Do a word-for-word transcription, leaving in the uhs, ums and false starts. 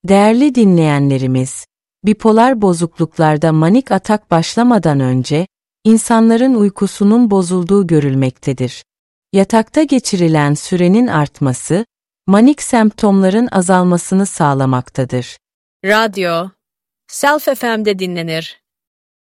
Değerli dinleyenlerimiz, bipolar bozukluklarda manik atak başlamadan önce, insanların uykusunun bozulduğu görülmektedir. Yatakta geçirilen sürenin artması, manik semptomların azalmasını sağlamaktadır. Radyo, Self F M'de dinlenir.